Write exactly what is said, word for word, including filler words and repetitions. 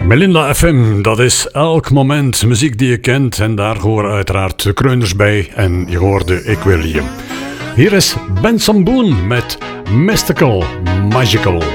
Melinda F M, dat is elk moment muziek die je kent. En daar horen uiteraard de kreuners bij. En je hoorde Ik Wil Je. Hier is Benson Boone met Mystical Magical.